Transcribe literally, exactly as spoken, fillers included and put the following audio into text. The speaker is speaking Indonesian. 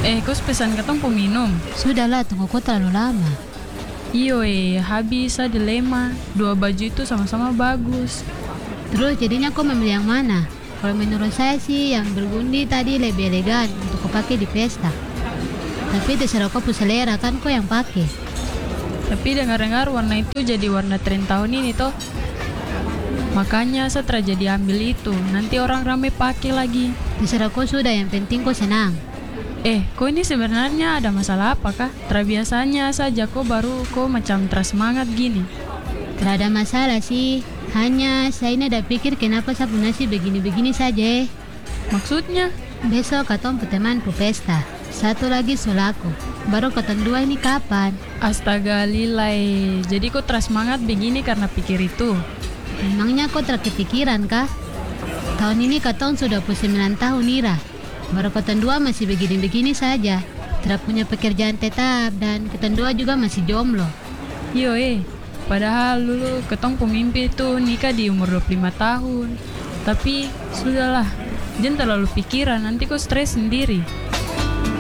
Eh, kau pesan katong peminum. Sudahlah, tunggu kau terlalu lama. Iyo eh, habis sa dilema. Dua baju itu sama-sama bagus. Terus jadinya kau memilih yang mana? Kalau menurut saya sih yang bergundi tadi lebih elegan untuk kau pakai di pesta. Tapi terserah kau punya selera, kan kau yang pakai. Tapi dengar-dengar warna itu jadi warna tren tahun ini toh. Makanya saya terjadi ambil itu. Nanti orang rame pakai lagi. Terserah kau sudah, yang penting kau senang. Eh, kau ini sebenarnya ada masalah apa kah? Terbiasanya saja kau baru kau macam tersemangat gini. Tidak ada masalah sih. Hanya saya ini ada pikir kenapa saya punya sih begini-begini saja. Maksudnya? Besok katong teman pu pesta. Satu lagi sulaku. Baru katong dua ini kapan? Astaga lilai. Jadi kau tersemangat begini karena pikir itu? Memangnya kau terkepikiran kah? Tahun ini katong sudah puluh sembilan tahun Ira. Baru katong dua masih begini-begini saja. Tidak punya pekerjaan tetap dan katong dua juga masih jomblo. Yo eh. Padahal dulu ketong pemimpi itu nikah di umur dua puluh lima tahun. Tapi sudahlah, jangan terlalu pikiran, nanti kau stres sendiri.